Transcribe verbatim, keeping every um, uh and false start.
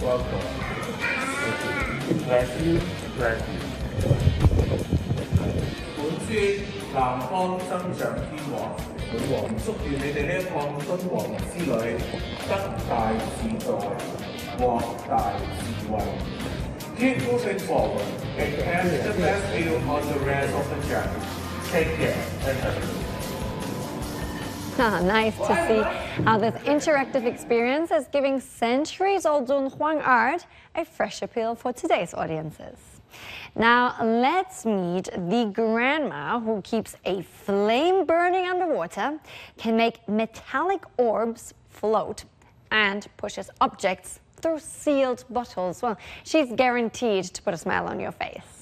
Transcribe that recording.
Welcome. Bless you, bless you. 本尊南方增上天王，本王祝願你哋呢一趟敦煌之旅得大自在，獲大智慧。Keep moving forward and catch the best view on the rest of the journey. Take care and have a good Ah, nice to see how this interactive experience is giving centuries-old Dunhuang art a fresh appeal for today's audiences. Now, let's meet the grandma who keeps a flame burning underwater, can make metallic orbs float, and pushes objects through sealed bottles. Well, she's guaranteed to put a smile on your face.